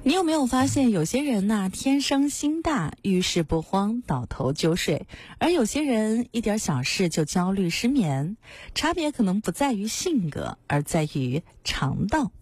你有没有发现有些人呐，天生心大，遇事不慌，倒头就睡，而有些人一点小事就焦虑失眠，差别可能不在于性格，而在于肠道。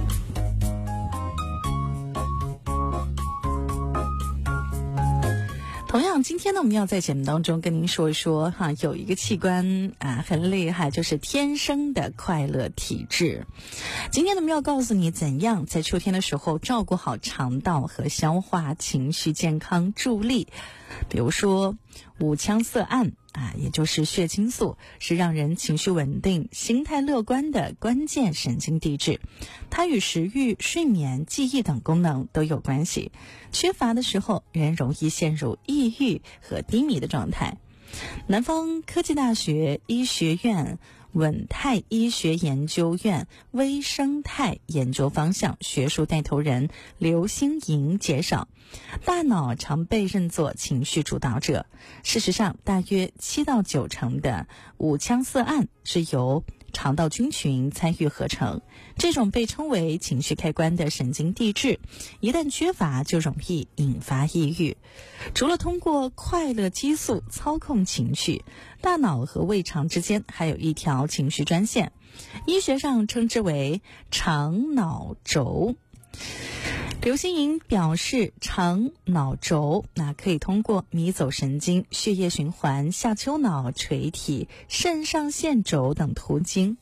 同样，今天呢，我们要在节目当中跟您说一说有一个器官很厉害，就是天生的快乐体质。今天呢，我们要告诉你怎样在秋天的时候照顾好肠道和消化，情绪健康助力。比如说五羟色胺也就是血清素，是让人情绪稳定、心态乐观的关键神经递质。它与食欲、睡眠、记忆等功能都有关系。缺乏的时候，人容易陷入抑郁和低迷的状态。南方科技大学医学院稳泰医学研究院微生态研究方向学术带头人刘星莹介绍，大脑常被认作情绪主导者。事实上，大约7到9成的五羟色胺是由肠道菌群参与合成，这种被称为情绪开关的神经递质，一旦缺乏就容易引发抑郁。除了通过快乐激素操控情绪，大脑和胃肠之间还有一条情绪专线，医学上称之为肠脑轴。刘星莹表示，肠脑轴可以通过迷走神经、血液循环、下丘脑、垂体、肾上腺轴等途径